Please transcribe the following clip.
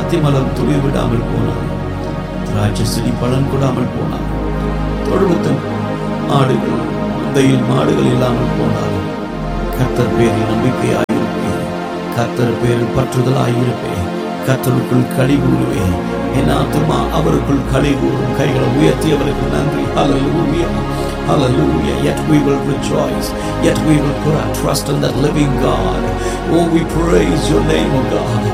அத்திமலம் துளி விடாமல் போனாலும், திராட்சை செடி பலன் கொடாமல் போனாலும், தொழுவத்தின் ஆடுகள் மந்தையில் மாடுகள் இல்லாமல் போனாலும், கர்த்தர் பேரில் நம்பிக்கையாயிருப்பேன், கர்த்தர் பேரில் பற்றுதலாயிருப்பேன், கர்த்தருக்குள் களி கூறுவேன். என் ஆத்துமா அவருக்குள் களி கூறும். கைகளை உயர்த்தி அவருக்கு நன்றி. Hallelujah, hallelujah. Yet we will rejoice, yet we will put our trust in that living God. Oh, we praise your name, O God.